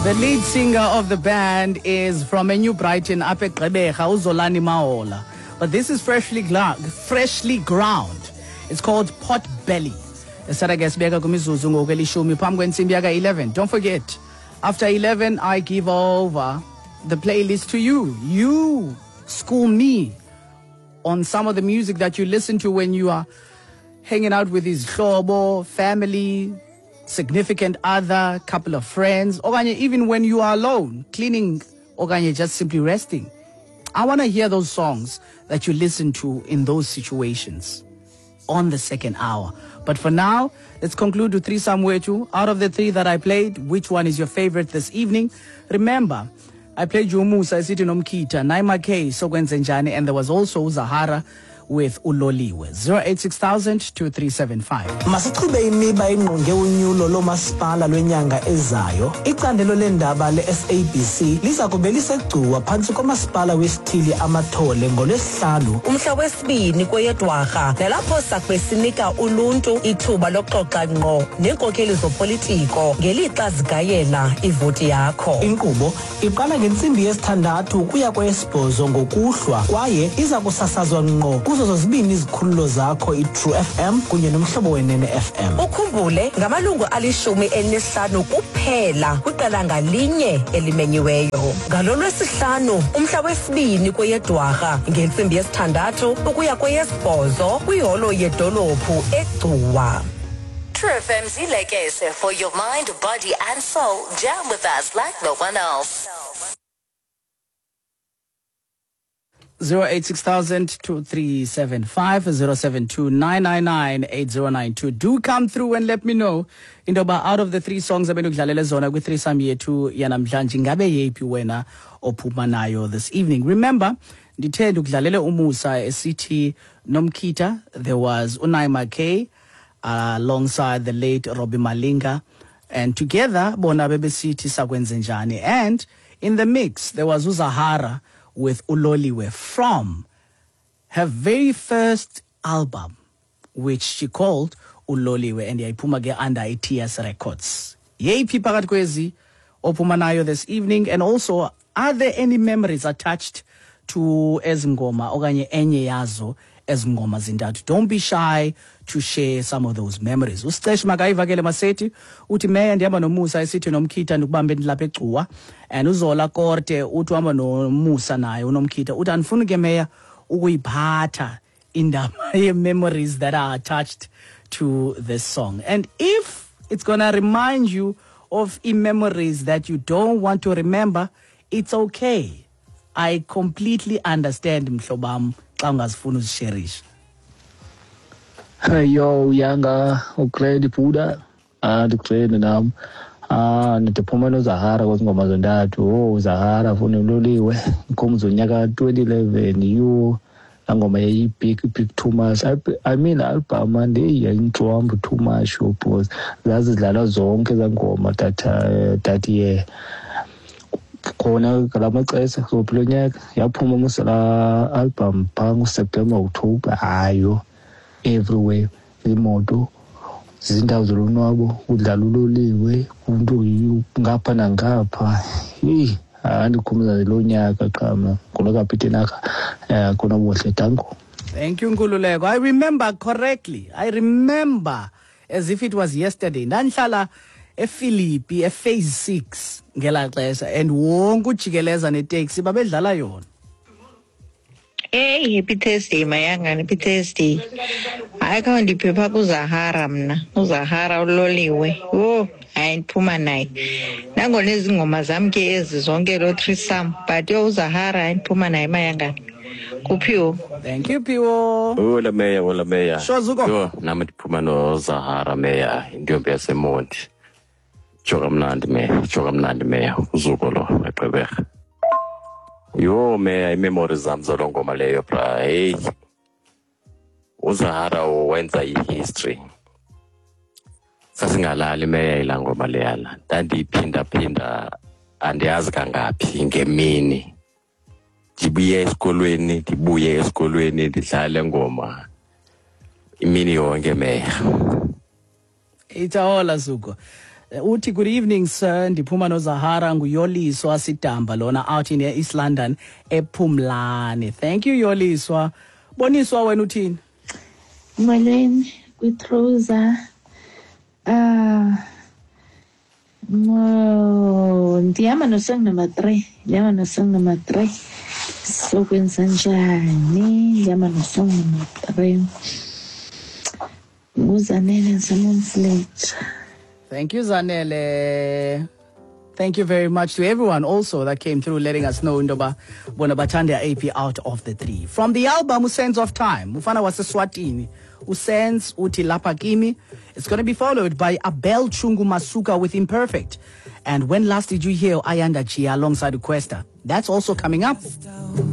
The lead singer of the band is from a New Brighton, Ape Gqeberha, uZolani Mahola. But this is freshly ground. It's called Pot Belly. 11. Don't forget, after 11, I give over the playlist to you. You school me on some of the music that you listen to when you are hanging out with his hlobo, family, significant other, couple of friends, or even when you are alone, cleaning, or just simply resting. I want to hear those songs that you listen to in those situations on the second hour. But for now, let's conclude with 3 somewhere too. Out of the 3 that I played, which one is your favorite this evening? Remember, I played Umusa, Isithi Nomkhita, Naima K, Sokwenzenjani, and there was also Zahara with Uloliwe. 086,000-2375. Masichube imiba ingqonge unyulo lomasipala lwenyanga ezayo. Icandelo lendaba le-SABC liza kube lisegcuwa phantsi komasipala wesithili amathole ngolwesihlanu. Umhla wesibini kweyeDwarha nalapho sakube sinika uluntu ithuba loxoxa ngqo neenkokheli zopolitiko ngelixa zigayela ivoti yakho. Inkqubo iqala ngentsimbi yesithandathu ukuya kweyesibhozo ngokuhlwa kwaye iza kusasazwa ngqo kuzo zozibini izikhululo zakho iTrue FM kunye nomhlobo wenene FM. Ukhumbule ngamalungu ali-15 kuphela kwiqela ngalinye elimenyiweyo. Ngalolwesihlanu umhla wesibini kweyeDwarha ngentsimbi yesithandathu ukuya kweyesibhozo kwiholo yedolophu eGcuwa. True FM's ilekese for your mind, body and soul. Jam with us like no one else. 086,000-2375, 072-999-8092. Do come through and let me know indoba out of the 3 songs abendukudlalela zona kwi 3 some yethu yanamhlanje ngabe yephi wena ophuma nayo this evening. Remember, ndithanda ukudlalela umusa esithi Nomkhita. There was Unaima K alongside the late Robbie Malinga, and together bona bebesithi Sakwenzenjani. And in the mix there was uZahara with Uloliwe from her very first album, which she called Uloliwe, and yayiphuma ke under ITS Records. Yeyiphi phakathi kwezi ophuma nayo this evening? And also, are there any memories attached to ezingoma okanye enye yazo ezingoma zintathu? Don't be shy to share some of those memories. Ustesh makayivakele masethi uthi meya ndihamba nomusa esithi Nomkhita ndikubambe ndilapha eGcuwa, and uZola Korte uthi uhamba nomusa naye uNomkhita uthi andifuni ke meya ukuyiphatha indaba ye-memories that are attached to this song. And if it's gonna remind you of memories that you don't want to remember, it's okay. I completely understand, mhlobam, xa ungazifuni uzisherisha. Hey yo, yanga ugrade Buddha, ndigrade nam. Ndiphuma noZahara kwezingoma zontathu. Zahara funa Uloliwe, ngomzo nyaka 2011 you ngoma yayi big too much. I mean album ande yayintlombo too much because zazidlala zonke zangoma that year. Khona kalamaxesha kulo nyaka yaphuma musala album phangu September October hayo everywhere imoto izindawo zolonwabo udlala Uloliwe umuntu ngapha nangapha andikhumza lo nyaka qhamla ngoba kapitenaka khona bohle tango. Thank you Nkululeko. I remember correctly. I remember as if it was yesterday. Ndanhlala ePhilippi ephase 6 ngela xesha, and wonke ujikeleza neTaxi babedlala yona. Hey, happy Thursday, mayanga, happy Thursday. I can't prepare uZahara mna. uZahara Uloliwe. Oh, ayiphuma naye. Nangona izingoma zami ke ezi zonke lo 3 some, but uZahara ayiphuma naye mayanga. Kuphiwo. Thank you Piwo. Ola meya. Sure Zuko. Yo, nami ndiphuma noZahara meya, intombi yaseMonti. Joka mnandi meya, uZuko lo eGqeberha. Yo meya, imemories zami zolongoma leyo bra. Hey. uZahara wenza history. Sasingalali meya ilangoma leyana. Ndandiphinda andiyazi kangaphi ngemini. Ndibuye esikolweni ndidlale ngoma imini yonke meya. Itahola Zuko. Uthi, good evening sir, ndiphuma noZahara nguYoliswa Sidamba lona out in East London ePhumlane. Thank you Yoliswa. Boniswa wena uthini? Molweni with Rosa. Ndihamba nosong number 3. So kwenza njani? Ndihamba nosong number 3. Nguzanele ngisamomfletha. Thank you, Zanele. Thank you very much to everyone also that came through letting us know Ndoba Bonabatande AP out of the 3. From the album Usense of Time, Mufana was Swatini, Usense Uti Lapakimi. It's going to be followed by Abel Chungu Masuka with Imperfect. And when last did you hear Ayanda Chia alongside Questa? That's also coming up.